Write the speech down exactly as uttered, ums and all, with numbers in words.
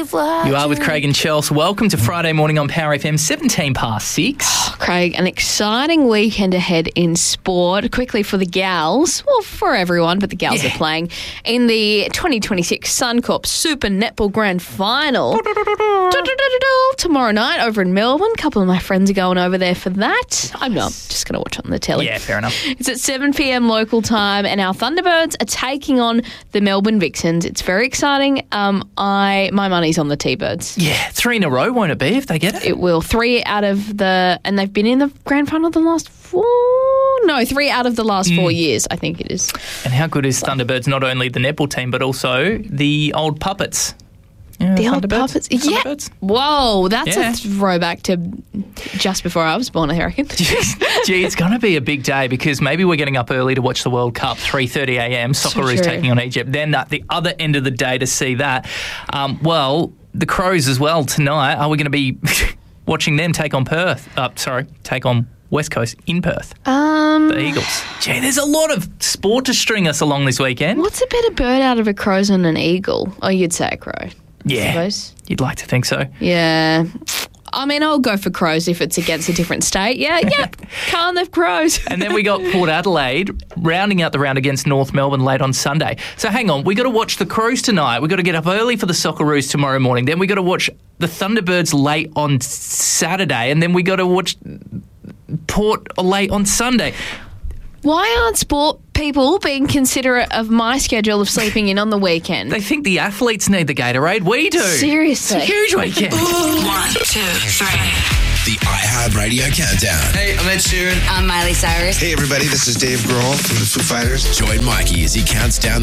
fly. You are with Craig and Chels. Welcome to Friday morning on Power F M, seventeen past six. Oh, Craig, an exciting weekend ahead in sport. Quickly for the gals, well, for everyone, but the gals Yeah. are playing in the twenty twenty-six Suncorp Super Netball Grand Final. Tomorrow night over in Melbourne. A couple of my friends are going over there for that. I'm not just going to watch it on the telly. Yeah, fair enough. It's at seven p.m. local time, and our Thunderbirds are taking on the Melbourne Vixens. It's very exciting. Um, I my money's on the T-Birds. Yeah, three in a row, won't it be, if they get it? It will. Three out of the, and they've been in the grand final the last four, no, three out of the last four years, I think it is. And how good is Thunderbirds, not only the netball team, but also the old puppets? Yeah, The old Thunderbirds? puppets. Yeah. Thunderbirds? Whoa, that's Yeah. a throwback to just before I was born, I reckon. Gee, it's going to be a big day because maybe we're getting up early to watch the World Cup, three thirty a.m. Socceroos true. taking on Egypt. Then at the other end of the day to see that. Um, well, the Crows as well tonight. Are we going to be watching them take on Perth? Uh, sorry, take on West Coast in Perth. Um, The Eagles. Gee, there's a lot of sport to string us along this weekend. what's a better bird out of a crow than an eagle? Oh, you'd say a crow. Yeah, suppose. you'd like to think so. Yeah. I mean, I'll go for crows if it's against a different state. Yeah, yep. Can't have crows. And then we got Port Adelaide rounding out the round against North Melbourne late on Sunday. So hang on, we got to watch the Crows tonight. We got to get up early for the Socceroos tomorrow morning. Then we got to watch the Thunderbirds late on Saturday, and then we got to watch Port late on Sunday. Why aren't sport people being considerate of my schedule of sleeping in on the weekend? They think the athletes need the Gatorade. We do. Seriously. It's a huge weekend. One, two, three. The iHeartRadio Countdown. Hey, I'm Ed Sheeran. I'm Miley Cyrus. Hey, everybody, this is Dave Grohl from the Foo Fighters. Join Mikey as he counts down the